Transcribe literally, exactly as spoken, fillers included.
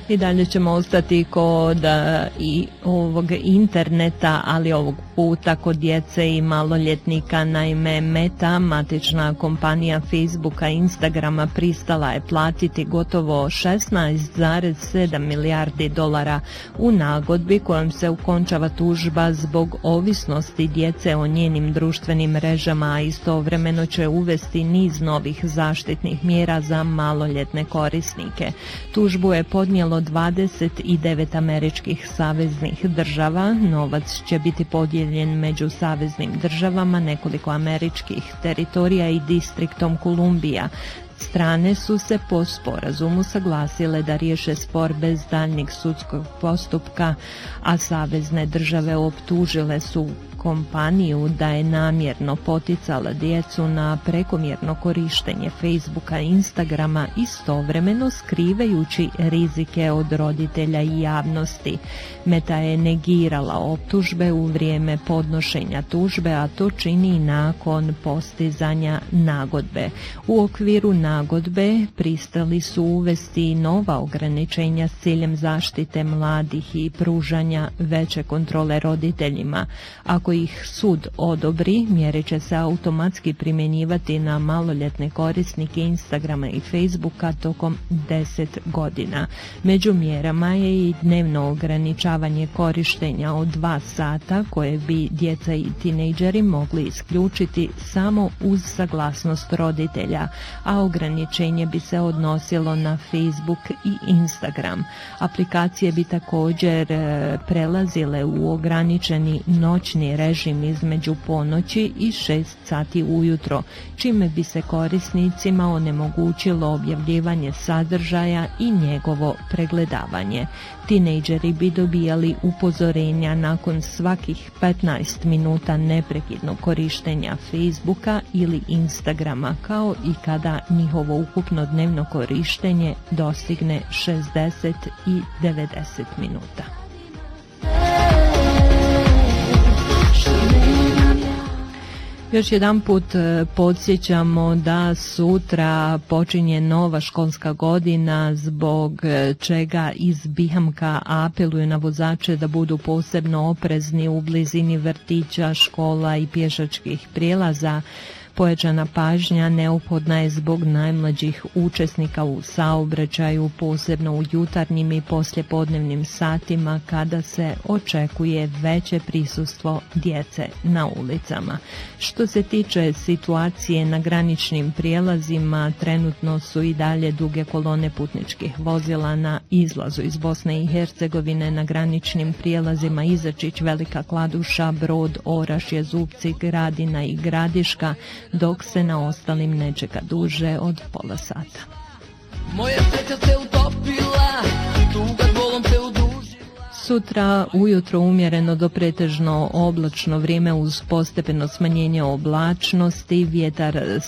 I dalje ćemo ostati kod i ovog interneta, ali ovog puta kod djece i maloljetnika. Naime, Meta, matična kompanija Facebooka i Instagrama, pristala je platiti gotovo šesnaest zarez sedam milijardi dolara u nagodbi kojom se ukončava tužba zbog ovisnosti djece o njenim društvenim mrežama, a istovremeno će uvesti niz novih zaštitnih mjera za maloljetne korisnike. Tužbu je podnijelo dvadeset devet američkih saveznih država. Novac će biti podijeljen među saveznim državama, nekoliko američkih teritorija i distriktom Kolumbija. Strane su se po sporazumu saglasile da riješe spor bez daljnjeg sudskog postupka, a savezne države optužile su kompaniju da je namjerno poticala djecu na prekomjerno korištenje Facebooka i Instagrama, istovremeno skrivajući rizike od roditelja i javnosti. Meta je negirala optužbe u vrijeme podnošenja tužbe, a to čini i nakon postizanja nagodbe. U okviru nagodbe pristali su uvesti nova ograničenja s ciljem zaštite mladih i pružanja veće kontrole roditeljima. Ako ih sud odobri, mjere će se automatski primjenjivati na maloljetne korisnike Instagrama i Facebooka tokom deset godina. Među mjerama je i dnevno ograničavanje korištenja od dva sata koje bi djeca i tinejdžeri mogli isključiti samo uz saglasnost roditelja, a ograničenje bi se odnosilo na Facebook i Instagram. Aplikacije bi također prelazile u ograničeni noćni režim između ponoći i šest sati ujutro, čime bi se korisnicima onemogućilo objavljivanje sadržaja i njegovo pregledavanje. Tinejdžeri bi dobijali upozorenja nakon svakih petnaest minuta neprekidnog korištenja Facebooka ili Instagrama, kao i kada njihovo ukupno dnevno korištenje dostigne šezdeset i devedeset minuta. Još jedan put podsjećamo da sutra počinje nova školska godina, zbog čega iz Bihamka apeluju na vozače da budu posebno oprezni u blizini vrtića, škola i pješačkih prijelaza. Pojačana pažnja neophodna je zbog najmlađih učesnika u saobraćaju, posebno u jutarnjim i poslijepodnevnim satima kada se očekuje veće prisustvo djece na ulicama. Što se tiče situacije na graničnim prijelazima, trenutno su i dalje duge kolone putničkih vozila na izlazu iz Bosne i Hercegovine na graničnim prijelazima Izačić, Velika Kladuša, Brod, Orašje, Zupci, Gradina i Gradiška, dok se na ostalim ne čeka duže od pola sata. Moja sreća se utopila, tuga dvolom se udružila. Sutra ujutro umjereno do pretežno oblačno vrijeme uz postepeno smanjenje oblačnosti, vjetar